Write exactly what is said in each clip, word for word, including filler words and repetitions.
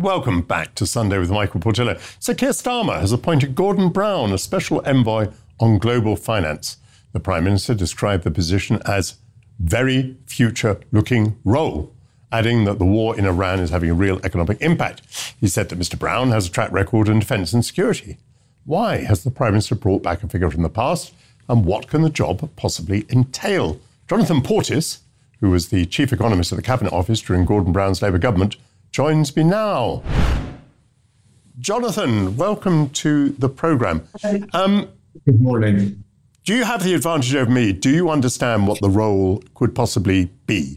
Welcome back to Sunday with Michael Portillo. So Keir Starmer has appointed Gordon Brown as Special Envoy on Global Finance. The Prime Minister described the position as very future-looking role, adding that the war in Iran is having a real economic impact. He said that Mister Brown has a track record in defence and security. Why has the Prime Minister brought back a figure from the past, and what can the job possibly entail? Jonathan Portes, who was the chief economist at the Cabinet Office during Gordon Brown's Labour government, joins me now. Jonathan, welcome to the programme. Um, Good morning. Do you have the advantage over me? Do you understand what the role could possibly be?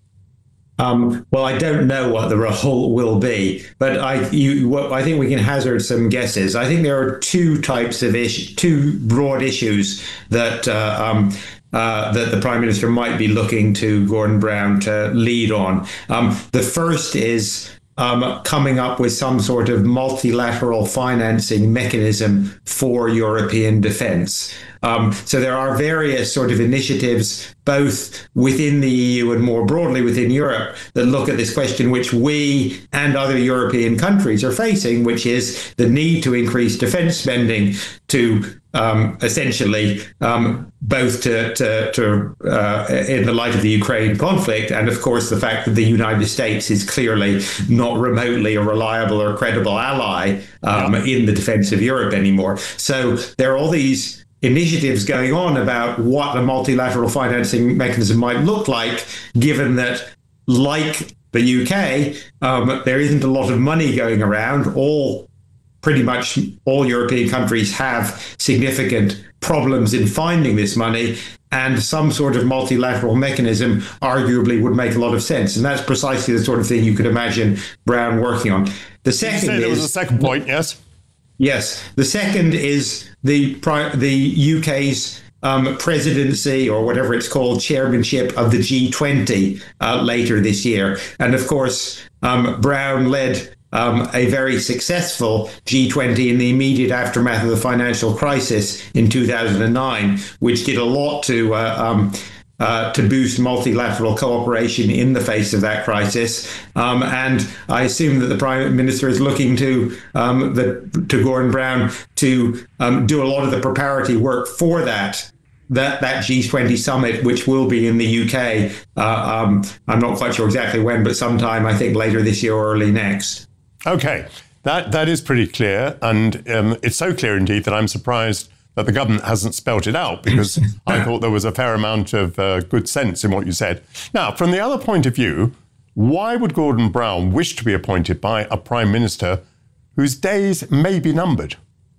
Um, well, I don't know what the role will be, but I, you, what, I think we can hazard some guesses. I think there are two types of issues, two broad issues that uh, um, uh, that the Prime Minister might be looking to Gordon Brown to lead on. Um, the first is um, coming up with some sort of multilateral financing mechanism for European defence. Um, so there are various sort of initiatives, both within the E U and more broadly within Europe, that look at this question, which we and other European countries are facing, which is the need to increase defence spending to um, essentially um, both to, to, to uh, in the light of the Ukraine conflict, and of course the fact that the United States is clearly not remotely a reliable or credible ally um, yeah. in the defence of Europe anymore. So there are all these initiatives going on about what a multilateral financing mechanism might look like, given that, like the U K, um, there isn't a lot of money going around. All pretty much all European countries have significant problems in finding this money, and some sort of multilateral mechanism arguably would make a lot of sense. And that's precisely the sort of thing you could imagine Brown working on. The second you say is, there was a second point, yes? Yes. The second is the the U K's um, presidency, or whatever it's called, chairmanship of the G twenty uh, later this year. And of course, um, Brown led um, a very successful G twenty in the immediate aftermath of the financial crisis in two thousand nine, which did a lot to uh, um, Uh, to boost multilateral cooperation in the face of that crisis. Um, and I assume that the Prime Minister is looking to um, the, to Gordon Brown to um, do a lot of the preparatory work for that that that G twenty summit, which will be in the U K. Uh, um, I'm not quite sure exactly when, but sometime, I think, later this year or early next. OK, that that is pretty clear. And um, it's so clear, indeed, that I'm surprised that the government hasn't spelt it out, because I thought there was a fair amount of uh, good sense in what you said. Now, from the other point of view, why would Gordon Brown wish to be appointed by a Prime Minister whose days may be numbered?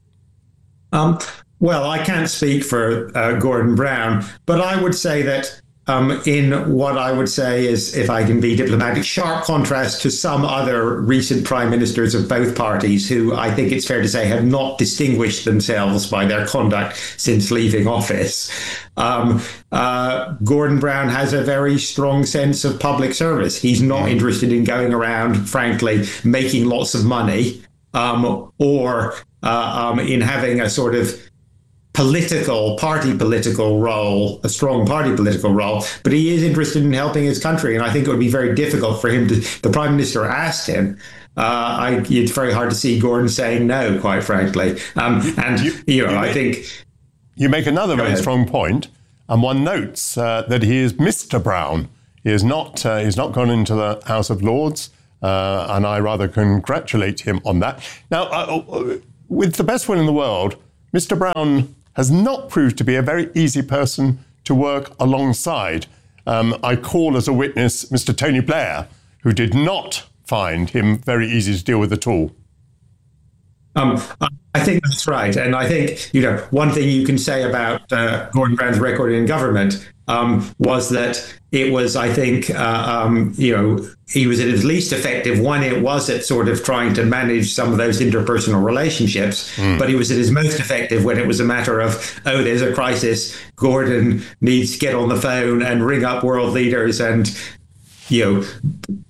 Um, well, I can't speak for uh, Gordon Brown, but I would say that um, in what I would say is, if I can be diplomatic, sharp contrast to some other recent prime ministers of both parties, who I think it's fair to say have not distinguished themselves by their conduct since leaving office. Um, uh, Gordon Brown has a very strong sense of public service. He's not interested in going around, frankly, making lots of money, um, or uh, um, in having a sort of political, party political role, a strong party political role, but he is interested in helping his country. And I think it would be very difficult for him to, the Prime Minister asked him, uh, I, it's very hard to see Gordon saying no, quite frankly. Um, and, you, you know, you I make, think... You make another very strong point, and one notes uh, that he is Mister Brown. He is not, uh, he's not gone into the House of Lords, uh, and I rather congratulate him on that. Now, uh, with the best will in the world, Mister Brown has not proved to be a very easy person to work alongside. Um, I call as a witness Mister Tony Blair, who did not find him very easy to deal with at all. Um, I think that's right. And I think, you know, one thing you can say about uh, Gordon Brown's record in government um, was that it was, I think, uh, um, you know, he was at his least effective when it was at sort of trying to manage some of those interpersonal relationships. Mm. But he was at his most effective when it was a matter of, oh, there's a crisis. Gordon needs to get on the phone and ring up world leaders and, you know,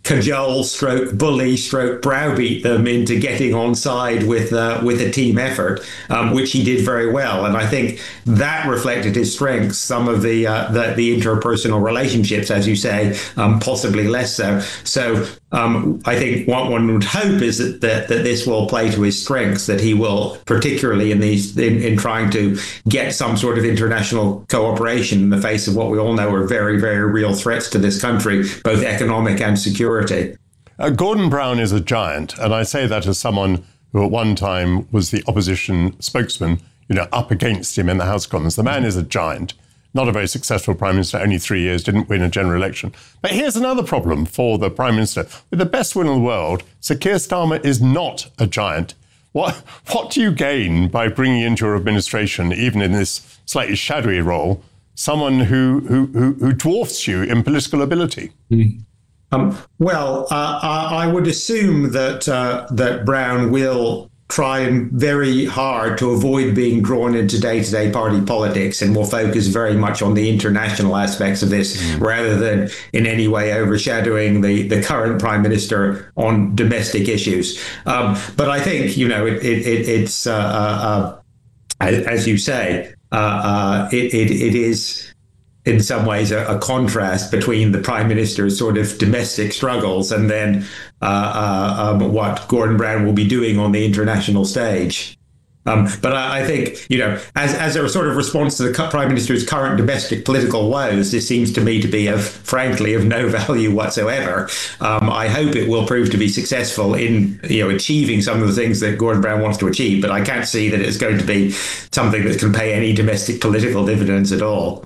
cajole, stroke bully, stroke browbeat them into getting on side with uh, with a team effort, um, which he did very well. And I think that reflected his strengths. Some of the uh, the, the interpersonal relationships, as you say, um, possibly less so. So um, I think what one would hope is that, that that this will play to his strengths. That he will, particularly in these in, in trying to get some sort of international cooperation in the face of what we all know are very very real threats to this country, both economic and security. Uh, Gordon Brown is a giant, and I say that as someone who at one time was the opposition spokesman, you know, up against him in the House of Commons. The man is a giant, not a very successful prime minister, only three years, didn't win a general election. But here's another problem for the prime minister. With the best will in the world, Sir Keir Starmer is not a giant. What, what do you gain by bringing into your administration, even in this slightly shadowy role, someone who, who, who, who dwarfs you in political ability? Mm. Um, well, uh, I would assume that uh, that Brown will try and very hard to avoid being drawn into day-to-day party politics and will focus very much on the international aspects of this mm. rather than in any way overshadowing the, the current prime minister on domestic issues. Um, but I think, you know, it, it, it, it's, uh, uh, as, as you say, uh, uh, it, it, it is... in some ways, a, a contrast between the prime minister's sort of domestic struggles and then uh, uh, um, what Gordon Brown will be doing on the international stage. Um, but I, I think, you know, as, as a sort of response to the prime minister's current domestic political woes, this seems to me to be of, frankly, of no value whatsoever. Um, I hope it will prove to be successful in, you know, achieving some of the things that Gordon Brown wants to achieve. But I can't see that it's going to be something that can pay any domestic political dividends at all.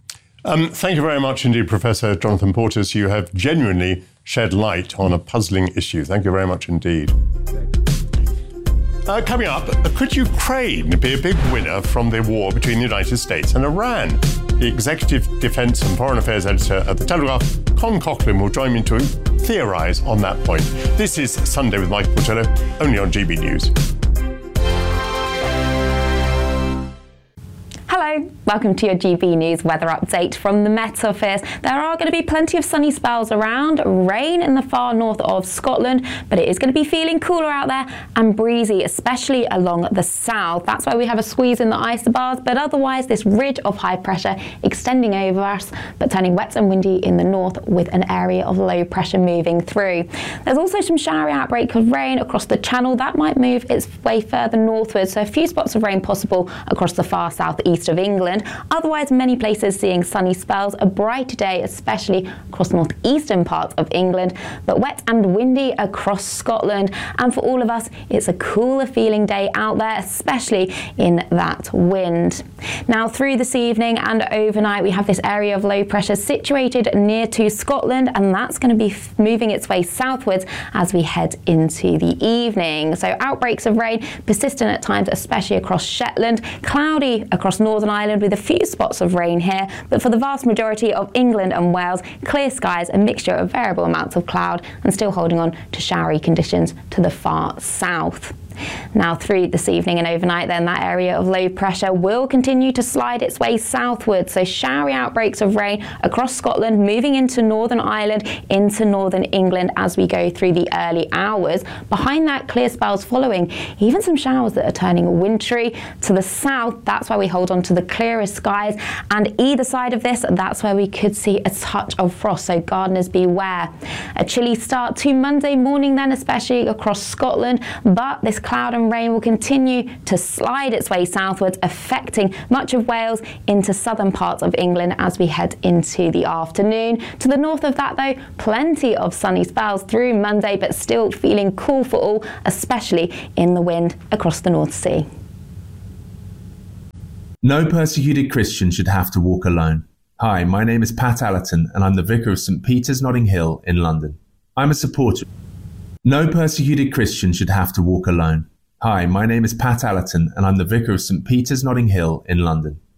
Um, thank you very much indeed, Professor Jonathan Portes. You have genuinely shed light on a puzzling issue. Thank you very much indeed. Uh, coming up, could Ukraine be a big winner from the war between the United States and Iran? The Executive Defence and Foreign Affairs Editor at The Telegraph, Con Coughlin, will join me to theorise on that point. This is Sunday with Michael Portillo, only on G B News. Hello, welcome to your G B News weather update from the Met Office. There are going to be plenty of sunny spells around, rain in the far north of Scotland, but it is going to be feeling cooler out there and breezy, especially along the south. That's why we have a squeeze in the isobars, but otherwise this ridge of high pressure extending over us, but turning wet and windy in the north with an area of low pressure moving through. There's also some showery outbreak of rain across the channel that might move its way further northwards, so a few spots of rain possible across the far southeast of England. Otherwise, many places seeing sunny spells, a brighter day, especially across the northeastern parts of England, but wet and windy across Scotland. And for all of us, it's a cooler feeling day out there, especially in that wind. Now, through this evening and overnight, we have this area of low pressure situated near to Scotland, and that's going to be moving its way southwards as we head into the evening. So outbreaks of rain persistent at times, especially across Shetland, cloudy across Northern Ireland with a few spots of rain here, but for the vast majority of England and Wales, clear skies, a mixture of variable amounts of cloud and still holding on to showery conditions to the far south. Now, through this evening and overnight, then that area of low pressure will continue to slide its way southward. So showery outbreaks of rain across Scotland, moving into Northern Ireland, into Northern England as we go through the early hours. Behind that, clear spells following, even some showers that are turning wintry. To the south, that's why we hold on to the clearest skies. And either side of this, that's where we could see a touch of frost. So gardeners beware. A chilly start to Monday morning then, especially across Scotland. But this cloud and rain will continue to slide its way southwards, affecting much of Wales into southern parts of England as we head into the afternoon. To the north of that, though, plenty of sunny spells through Monday, but still feeling cool for all, especially in the wind across the North Sea. No persecuted Christian should have to walk alone. Hi, my name is Pat Allerton, and I'm the Vicar of St Peter's Notting Hill in London. I'm a supporter. No persecuted Christian should have to walk alone. Hi, my name is Pat Allerton, and I'm the Vicar of St Peter's Notting Hill in London.